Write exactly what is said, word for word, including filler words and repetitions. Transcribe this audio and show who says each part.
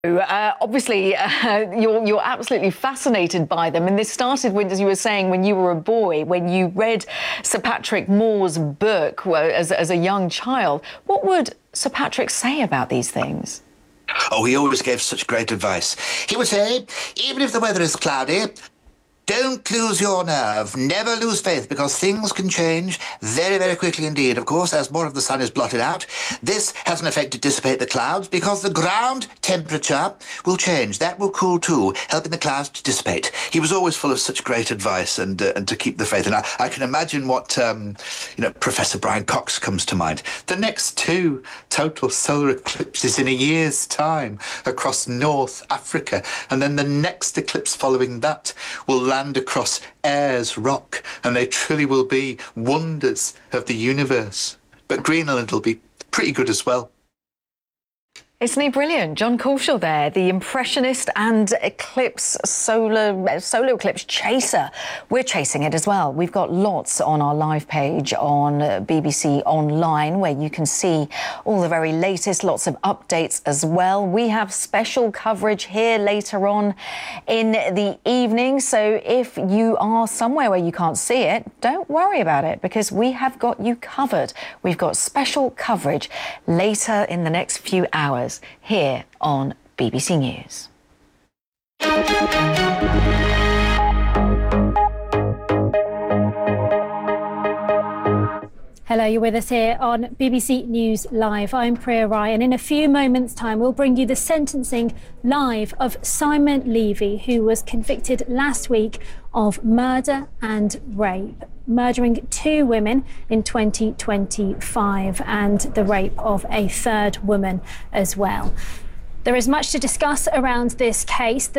Speaker 1: Uh, obviously, uh, you're, you're absolutely fascinated by them. And this started, when, as you were saying, when you were a boy, when you read Sir Patrick Moore's book well, as, as a young child. What would Sir Patrick say about these things?
Speaker 2: Oh, he always gave such great advice. He would say, even if the weather is cloudy, don't lose your nerve, never lose faith, because things can change very, very quickly indeed. Of course, as more of the sun is blotted out, this has an effect to dissipate the clouds, because the ground temperature will change. That will cool too, helping the clouds to dissipate. He was always full of such great advice and, uh, and to keep the faith. And I, I can imagine what, um, you know, Professor Brian Cox comes to mind. The next two total solar eclipses in a year's time across North Africa, and then the next eclipse following that will land across Ayers Rock, and they truly will be wonders of the universe. But Greenland will be pretty good as well.
Speaker 1: Isn't he brilliant? Jon Culshaw there, the impressionist and eclipse solar solar eclipse chaser. We're chasing it as well. We've got lots on our live page on B B C Online, where you can see all the very latest, lots of updates as well. We have special coverage here later on in the evening. So if you are somewhere where you can't see it, don't worry about it, because we have got you covered. We've got special coverage later in the next few hours here on B B C News.
Speaker 3: Hello, you're with us here on B B C News Live. I'm Priya Rai, and in a few moments' time we'll bring you the sentencing live of Simon Levy, who was convicted last week of murder and rape, murdering two women in twenty twenty-five and the rape of a third woman as well. There is much to discuss around this case.